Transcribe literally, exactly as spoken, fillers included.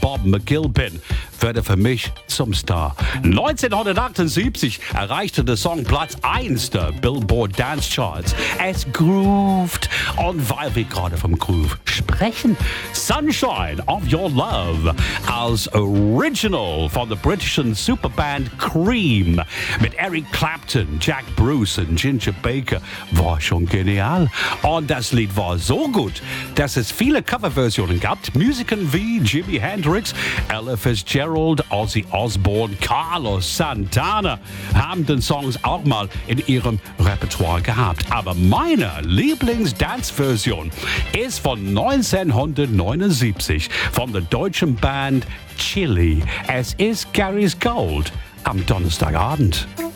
Bob McGilpin wurde für mich zum Star. neunzehnhundertachtundsiebzig erreichte der Song Platz eins der Billboard Dance Charts. Es grooved. Und weil wir gerade vom Groove sprechen, Sunshine of Your Love als Original von der britischen Superband Cream mit Eric Clapton, Jack Bruce und Ginger Baker war schon genial. Und das Lied war so gut, dass es viele Coverversionen gab. Musikern wie Jimi Hendrix, Ella Fitzgerald, Ozzy Osbourne, Carlos Santana haben den Songs auch mal in ihrem Repertoire gehabt. Aber meine Lieblings-Dance-Version ist von neunzehnhundertneunundsiebzig von der deutschen Band Chili. Es ist Gary's Gold am Donnerstagabend.